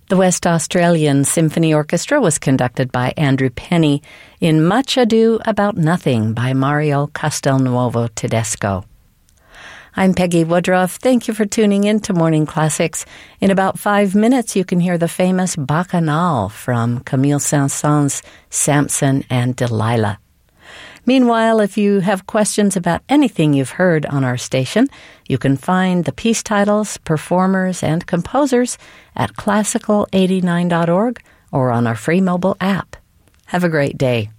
The West Australian Symphony Orchestra was conducted by Andrew Penny in Much Ado About Nothing by Mario Castelnuovo Tedesco. I'm Peggy Woodruff. Thank you for tuning in to Morning Classics. In about 5 minutes, you can hear the famous Bacchanal from Camille Saint-Saëns' Samson and Delilah. Meanwhile, if you have questions about anything you've heard on our station, you can find the piece titles, performers, and composers at classical89.org or on our free mobile app. Have a great day.